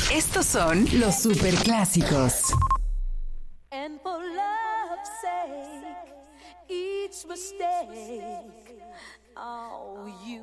Estos son los superclásicos. And for love's sake, each mistake, oh, you